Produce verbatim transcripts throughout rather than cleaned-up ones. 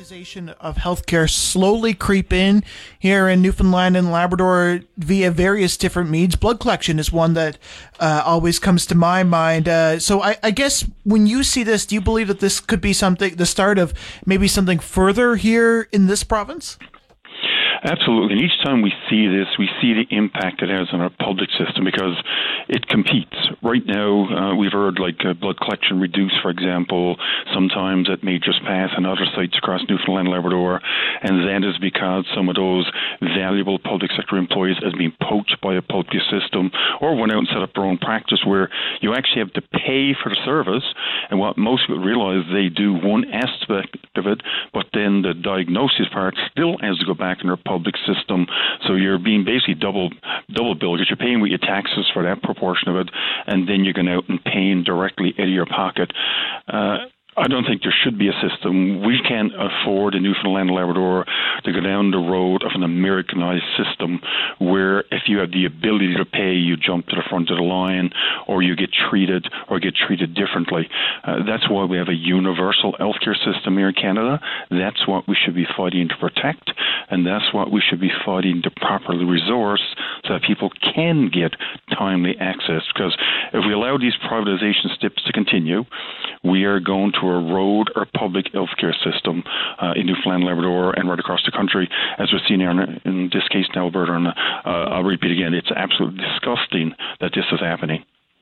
privatization of healthcare slowly creep in here in Newfoundland and Labrador via various different means. Blood collection is one that uh, always comes to my mind. Uh, so I, I guess when you see this, do you believe that this could be something, the start of maybe something further here in this province? Absolutely. And each time we see this, we see the impact it has on our public system because it competes. Right now, uh, we've heard like uh, blood collection reduced, for example, sometimes at Majors Pass and other sites across Newfoundland and Labrador. And that is because some of those valuable public sector employees has been poached by a public system or went out and set up their own practice where you actually have to pay for the service. And what most people realize, they do one aspect of it, but then the diagnosis part still has to go back in their public system, so you're being basically double double billed because you're paying with your taxes for that proportion of it, and then you're going out and paying directly out of your pocket. Uh, I don't think there should be a system. We can't afford in Newfoundland and Labrador to go down the road of an Americanized system where if you have the ability to pay, you jump to the front of the line or you get treated or get treated differently. Uh, that's why we have a universal healthcare system here in Canada. That's what we should be fighting to protect, and that's what we should be fighting to properly resource so that people can get timely access. Because if we allow these privatization steps to continue, we are going to erode our public healthcare system uh, in Newfoundland, Labrador, and right across the country, as we've seen here in, in this case in Alberta. And uh, I'll repeat again, it's absolutely disgusting that this is happening.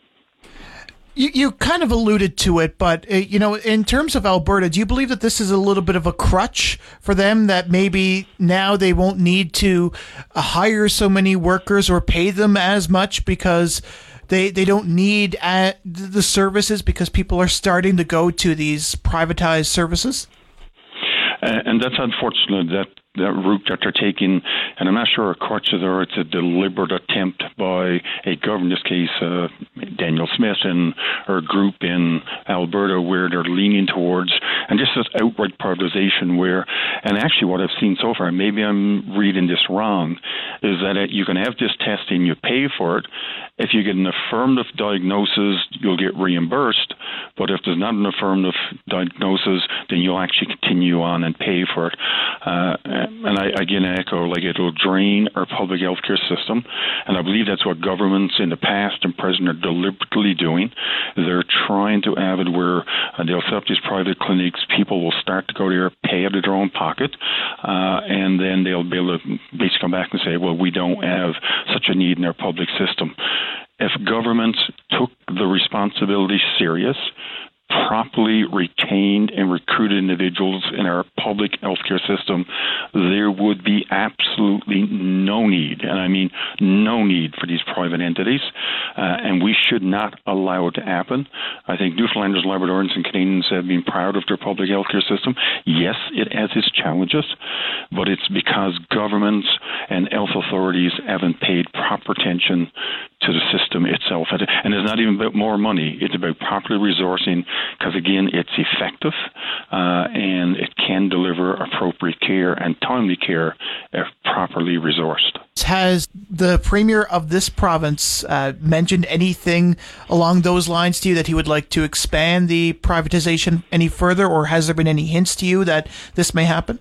You, you kind of alluded to it, but, uh, you know, in terms of Alberta, do you believe that this is a little bit of a crutch for them, that maybe now they won't need to uh, hire so many workers or pay them as much because They they don't need uh, the services because people are starting to go to these privatized services? Uh, and that's unfortunate, that, that route that they're taking. And I'm not sure a crutch or it's a deliberate attempt by a government, in this case, uh, Daniel Smith and her group in Alberta, where they're leaning towards, and just this outright privatization where, and actually what I've seen so far, maybe I'm reading this wrong, is that it, you can have this testing, you pay for it. If you get an affirmative diagnosis, you'll get reimbursed. But if there's not an affirmative diagnosis, then you'll actually continue on and pay for it. Uh, and I again echo, like, it'll drain our public healthcare system. And I believe that's what governments in the past and present are deliberately doing. They're trying to have it where uh, they'll set up these private clinics. People will start to go there, pay out of their own pocket, uh, and then they'll be able to basically come back and say, well, we don't have such a need in our public system. If governments took the responsibility serious, properly retained and recruited individuals in our public healthcare system, there would be absolutely no need, and I mean no need, for these private entities, uh, and we should not allow it to happen. I think Newfoundlanders, Labradorans, and Canadians have been proud of their public healthcare system. Yes, it has its challenges, but it's because governments and health authorities haven't paid proper attention to the system itself. And it's not even about more money. It's about properly resourcing, because, again, it's effective uh, and it can deliver appropriate care and timely care if properly resourced. Has the Premier of this province uh, mentioned anything along those lines to you, that he would like to expand the privatization any further, or has there been any hints to you that this may happen?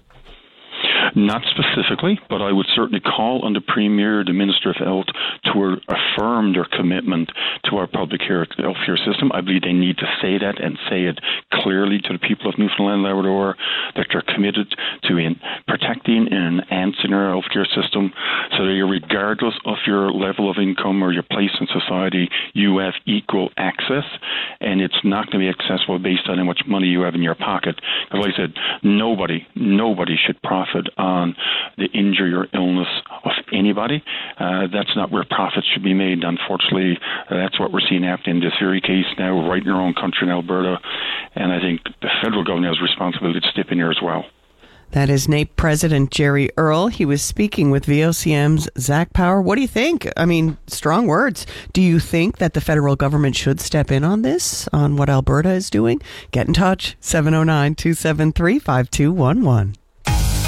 Not specifically, but I would certainly call on the Premier, the Minister of Health, to affirm their commitment to our public health care system. I believe they need to say that and say it clearly to the people of Newfoundland and Labrador, that they're committed to in protecting and enhancing our healthcare system, so that regardless of your level of income or your place in society, you have equal access, and it's not going to be accessible based on how much money you have in your pocket. Because, like I said, nobody, nobody should profit on the injury or illness of anybody. Uh, that's not where profits should be made. Unfortunately, uh, that's what we're seeing happen in this very case now, right in our own country in Alberta. And I think the federal government has a responsibility to step in here as well. That is N A P E President Jerry Earl. He was speaking with V O C M's Zach Power. What do you think? I mean, strong words. Do you think that the federal government should step in on this, on what Alberta is doing? Get in touch, seven oh nine, two seven three, five two one one.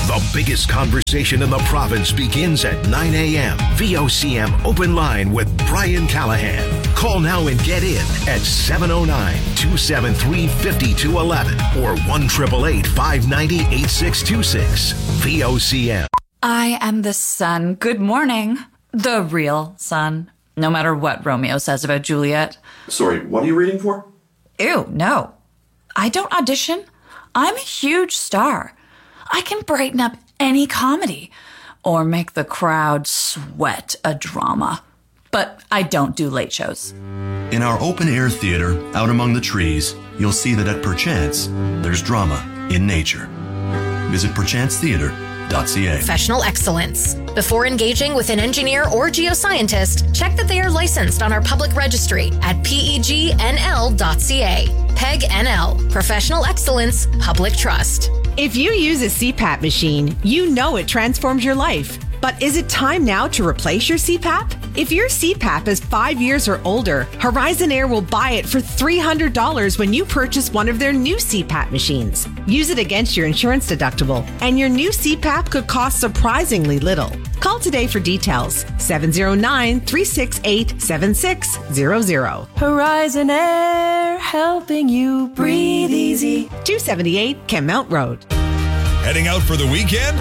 The biggest conversation in the province begins at nine a.m. V O C M Open Line with Brian Callahan. Call now and get in at seven oh nine, two seven three, five two one one or one eight eight eight, five nine zero, eight six two six. V O C M. I am the sun. Good morning. The real sun. No matter what Romeo says about Juliet. Sorry, what are you reading for? Ew, no. I don't audition. I'm a huge star. I can brighten up any comedy or make the crowd sweat a drama. But I don't do late shows. In our open-air theater, out among the trees, you'll see that at Perchance, there's drama in nature. Visit perchance theater dot c a. Professional excellence. Before engaging with an engineer or geoscientist, check that they are licensed on our public registry at peg n l dot c a. Peg N L. Professional excellence. Public trust. If you use a C PAP machine, you know it transforms your life. But is it time now to replace your C PAP? If your C PAP is five years or older, Horizon Air will buy it for three hundred dollars when you purchase one of their new C PAP machines. Use it against your insurance deductible, and your new C PAP could cost surprisingly little. Call today for details. seven oh nine, three six eight, seven six zero zero. Horizon Air, helping you breathe easy. two seventy-eight Kenmount Road. Heading out for the weekend?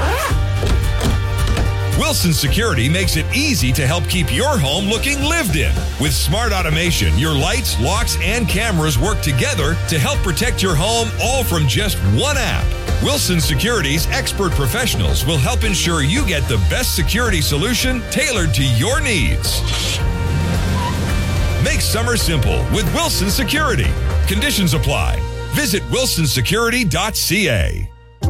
Wilson Security makes it easy to help keep your home looking lived in. With smart automation, your lights, locks, and cameras work together to help protect your home, all from just one app. Wilson Security's expert professionals will help ensure you get the best security solution tailored to your needs. Make summer simple with Wilson Security. Conditions apply. Visit wilson security dot c a.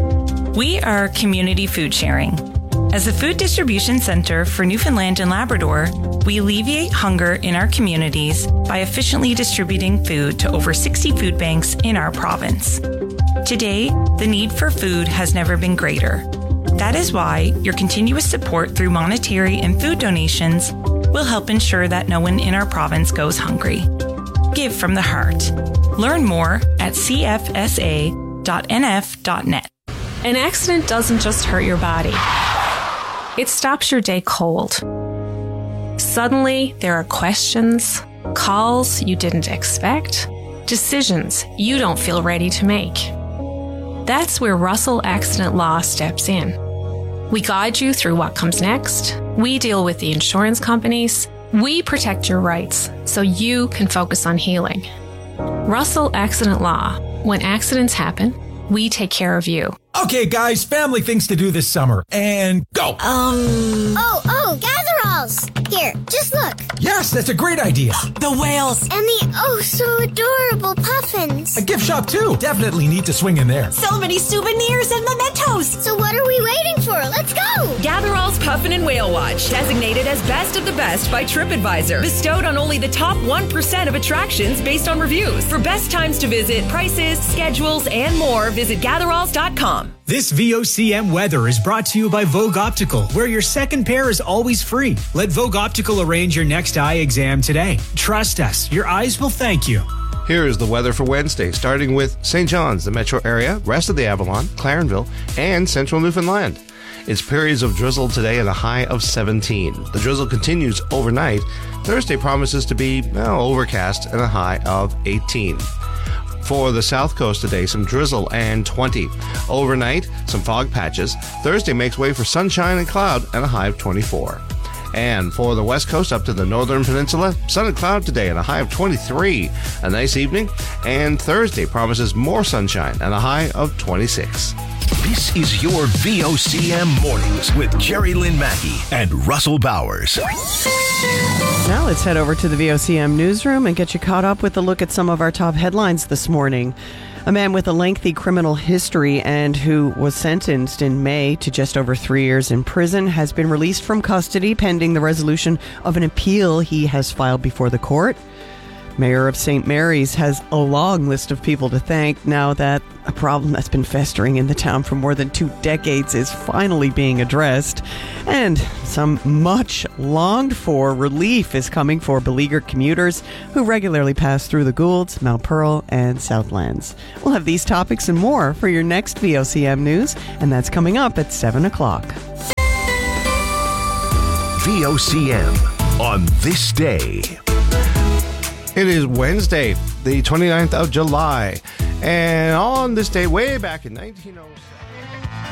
We are community food sharing. As a food distribution center for Newfoundland and Labrador, we alleviate hunger in our communities by efficiently distributing food to over sixty food banks in our province. Today, the need for food has never been greater. That is why your continuous support through monetary and food donations will help ensure that no one in our province goes hungry. Give from the heart. Learn more at c f s a dot n f dot net. An accident doesn't just hurt your body. It stops your day cold. Suddenly, there are questions, calls you didn't expect, decisions you don't feel ready to make. That's where Russell Accident Law steps in. We guide you through what comes next. We deal with the insurance companies. We protect your rights so you can focus on healing. Russell Accident Law. When accidents happen, we take care of you. Okay, guys, family things to do this summer. And go! Um... Oh, oh, Gatheralls! Here, just look. Yes, that's a great idea. The whales. And the oh so adorable puffins. A gift shop, too. Definitely need to swing in there. So many souvenirs and mementos. So what are we waiting for? Let's go! Gatheralls Puffin and Whale Watch, designated as best of the best by TripAdvisor. Bestowed on only the top one percent of attractions based on reviews. For best times to visit, prices, schedules, and more, visit gatheralls dot com. This V O C M weather is brought to you by Vogue Optical, where your second pair is always free. Let Vogue Optical arrange your next eye exam today. Trust us, your eyes will thank you. Here is the weather for Wednesday, starting with Saint John's, the metro area, rest of the Avalon, Clarenville, and central Newfoundland. It's periods of drizzle today at a high of seventeen. The drizzle continues overnight. Thursday promises to be well, overcast and a high of eighteen. For the south coast today, some drizzle and twenty. Overnight, some fog patches. Thursday makes way for sunshine and cloud and a high of twenty-four. And for the west coast up to the northern peninsula, sun and cloud today and a high of twenty-three. A nice evening. And Thursday promises more sunshine and a high of twenty-six. This is your V O C M Mornings with Jerry Lynn Mackey and Russell Bowers. Now let's head over to the V O C M newsroom and get you caught up with a look at some of our top headlines this morning. A man with a lengthy criminal history and who was sentenced in May to just over three years in prison has been released from custody pending the resolution of an appeal he has filed before the court. Mayor of Saint Mary's has a long list of people to thank now that a problem that's been festering in the town for more than two decades is finally being addressed. And some much longed for relief is coming for beleaguered commuters who regularly pass through the Goulds, Mount Pearl, and Southlands. We'll have these topics and more for your next V O C M News, and that's coming up at seven o'clock. V O C M on this day. It is Wednesday, the twenty-ninth of July, and on this day, way back in nineteen oh seven...